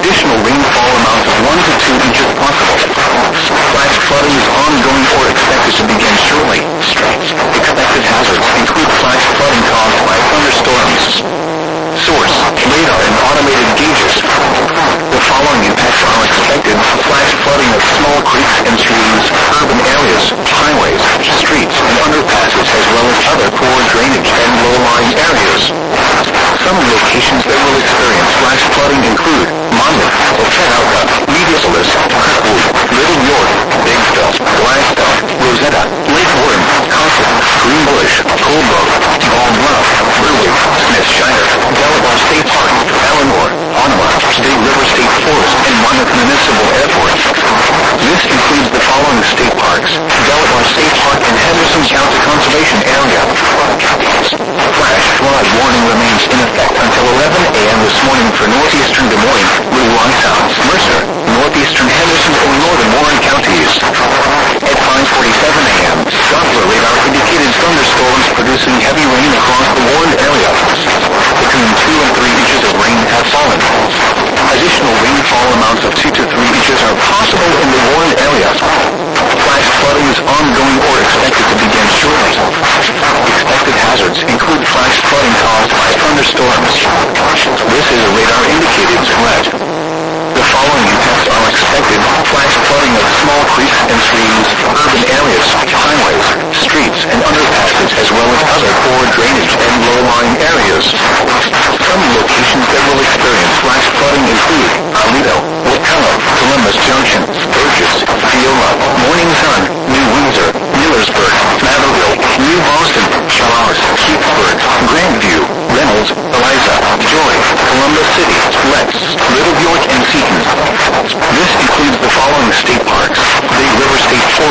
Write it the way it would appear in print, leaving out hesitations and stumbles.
Additional rainfall amounts of 1 to 2 inches possible. Flash flooding is ongoing or expected to begin shortly. Expected hazards include flash flooding caused by thunderstorms. Source: radar and automated gauges. The following impacts are expected: flash flooding of small creeks and streams, urban areas, highways, streets, and underpasses, as well as other poor drainage and low-lying areas. Some locations that will experience flash flooding include Monmouth, Oceaga, Mediapolis, Kirkwood, Little York, Bigville, Gladstone, Rosetta, Lake Warren, Cotton, Greenbush, Coldbrook, Bald Bluff, Berwick, Smithshire, Delaware State Park, Eleanor, Ottawa, Big River State Forest, and Monmouth Municipal Airport. This includes the following state parks: Delaware State Park and Henderson County Conservation Area. Flash flood warning remains in effect until 11 a.m. this morning for northeastern Des Moines, Little Rock, Mercer, northeastern Henderson, and northern Warren counties. At 5:47 a.m., Doppler radar indicated thunderstorms producing heavy rain across the warned area. Between 2 and 3 inches of rain have fallen. Additional rainfall amounts of 2 to 3 inches are possible in the warned area. Flash flooding is ongoing or expected to begin shortly. Expected hazards include flash flooding caused by thunderstorms. This is a radar-indicated threat. The following impacts are expected: flash flooding of small creeks and streams, urban areas, highways, streets, and underpasses, as well as other poor drainage and low-lying areas. Some locations that will experience flash flooding include Aledo, Wacella, Columbus Junction, Burgess, Viola, Morning Sun, New Windsor, Millersburg,